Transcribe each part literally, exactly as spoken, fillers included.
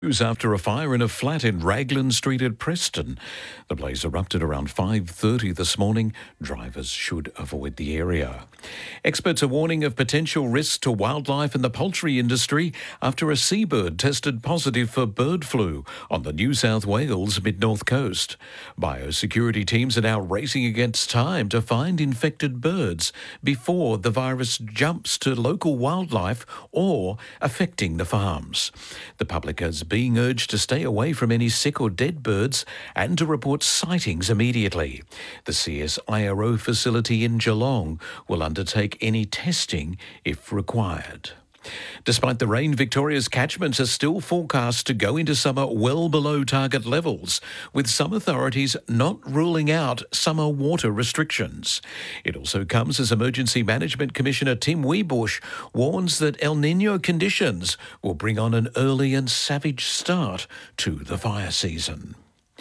After a fire in a flat in Raglan Street at Preston. The blaze erupted around five thirty this morning. Drivers should avoid the area. Experts are warning of potential risks to wildlife and the poultry industry after a seabird tested positive for bird flu on the New South Wales mid-north coast. Biosecurity teams are now racing against time to find infected birds before the virus jumps to local wildlife or affecting the farms. The public has being urged to stay away from any sick or dead birds and to report sightings immediately. The C S I R O facility in Geelong will undertake any testing if required. Despite the rain, Victoria's catchments are still forecast to go into summer well below target levels, with some authorities not ruling out summer water restrictions. It also comes as Emergency Management Commissioner Tim Wiebusch warns that El Niño conditions will bring on an early and savage start to the fire season.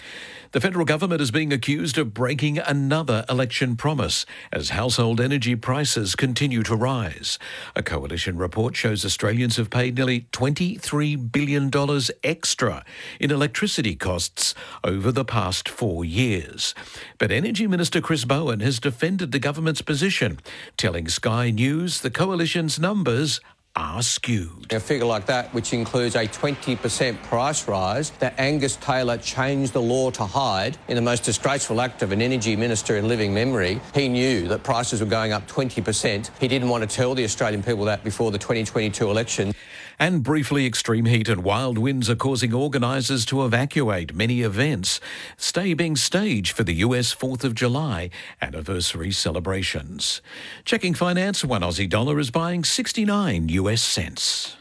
The federal government is being accused of breaking another election promise as household energy prices continue to rise. A coalition report shows Australians have paid nearly twenty-three billion dollars extra in electricity costs over the past four years. But Energy Minister Chris Bowen has defended the government's position, telling Sky News the coalition's numbers are skewed. A figure like that, which includes a twenty percent price rise that Angus Taylor changed the law to hide in the most disgraceful act of an energy minister in living memory. He knew that prices were going up twenty percent. He didn't want to tell the Australian people that before the twenty twenty-two election. And briefly, extreme heat and wild winds are causing organisers to evacuate many events, stay being staged for the U S fourth of July anniversary celebrations. Checking finance, one Aussie dollar is buying sixty-nine U S cents.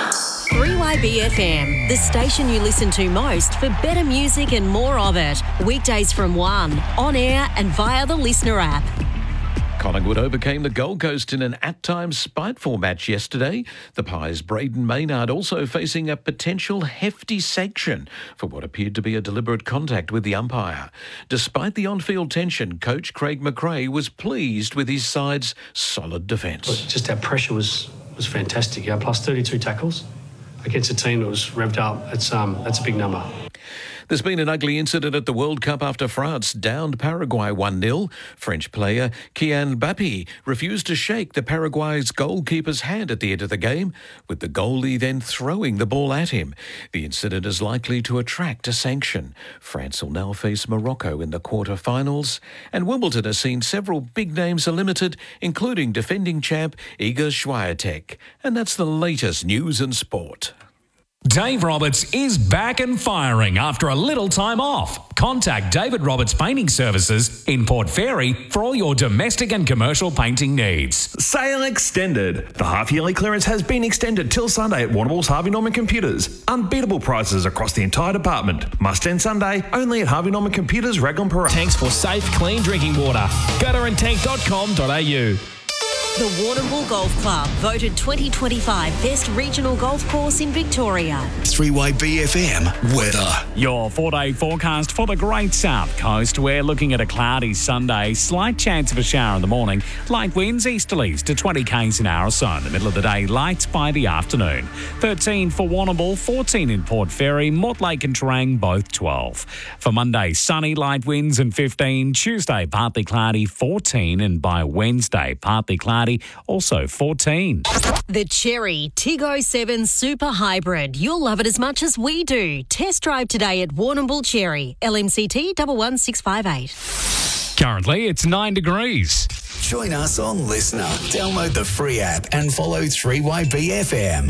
three Y B F M, the station you listen to most for better music and more of it. Weekdays from one, on air and via the Listener app. Collingwood overcame the Gold Coast in an at-times spiteful match yesterday. The Pies' Braden Maynard also facing a potential hefty sanction for what appeared to be a deliberate contact with the umpire. Despite the on-field tension, coach Craig McRae was pleased with his side's solid defence. Just our pressure was was fantastic. Yeah, plus thirty-two tackles against a team that was revved up. It's um that's a big number. There's been an ugly incident at the World Cup after France downed Paraguay one nil. French player Kylian Mbappé refused to shake the Paraguay's goalkeeper's hand at the end of the game, with the goalie then throwing the ball at him. The incident is likely to attract a sanction. France will now face Morocco in the quarter-finals, and Wimbledon has seen several big names are limited, including defending champ Iga Swiatek. And that's the latest news and sport. Dave Roberts is back and firing after a little time off. Contact David Roberts Painting Services in Port Fairy for all your domestic and commercial painting needs. Sale extended. The half-yearly clearance has been extended till Sunday at Warrnambool's Harvey Norman Computers. Unbeatable prices across the entire department. Must end Sunday only at Harvey Norman Computers, Raglan Parade. Tanks for safe, clean drinking water. gutter and tank dot com dot a u. The Warrnambool Golf Club, voted twenty twenty-five Best Regional Golf Course in Victoria. three Y B F M weather. Your four-day forecast for the Great South Coast. We're looking at a cloudy Sunday, slight chance of a shower in the morning, light winds easterlies to twenty k's an hour or so. In the middle of the day, light by the afternoon. thirteen for Warrnambool, fourteen in Port Fairy, Mortlake and Terang both twelve. For Monday, sunny, light winds and fifteen. Tuesday, partly cloudy, fourteen. And by Wednesday, partly cloudy, also fourteen. The Cherry Tiggo seven Super Hybrid. You'll love it as much as we do. Test drive today at Warrnambool Cherry. L M C T one one six five eight. Currently, it's nine degrees. Join us on Listener. Download the free app and follow three Y B F M.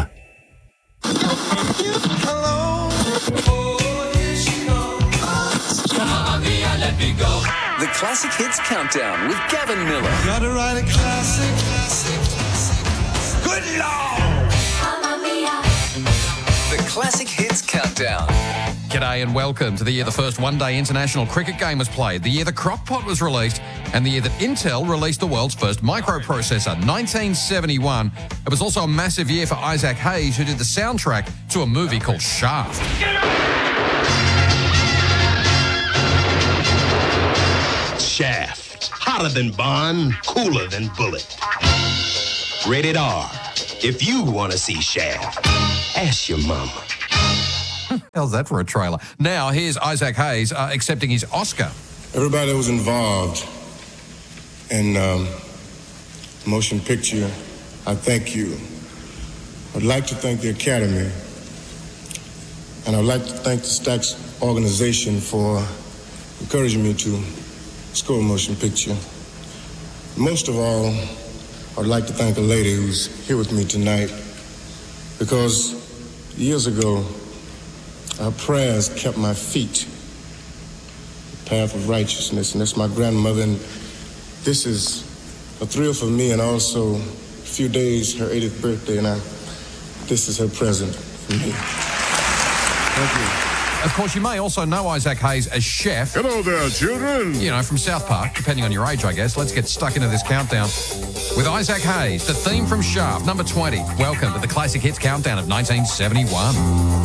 The Classic Hits Countdown with Gavin Miller. Gotta write a classic, classic, classic. Good Lord! The Classic Hits Countdown. G'day and welcome to the year the first one-day international cricket game was played, the year the Crock-Pot was released, and the year that Intel released the world's first microprocessor, nineteen seventy-one. It was also a massive year for Isaac Hayes, who did the soundtrack to a movie called Shaft. Shaft. Hotter than Bond, cooler than Bullet. Rated R. If you want to see Shaft, ask your mama. How's that for a trailer? Now, here's Isaac Hayes uh, accepting his Oscar. Everybody that was involved in um, motion picture, I thank you. I'd like to thank the Academy, and I'd like to thank the Stax organization for encouraging me to score a motion picture. Most of all, I'd like to thank a lady who's here with me tonight, because years ago, her prayers kept my feet the path of righteousness, and that's my grandmother, and this is a thrill for me, and also a few days, her eightieth birthday, and I, this is her present for me. Thank you. Of course, you may also know Isaac Hayes as Chef. Hello there, children. You know, from South Park, depending on your age, I guess. Let's get stuck into this countdown with Isaac Hayes, the theme from Shaft, number twenty. Welcome to the Classic Hits Countdown of nineteen seventy-one.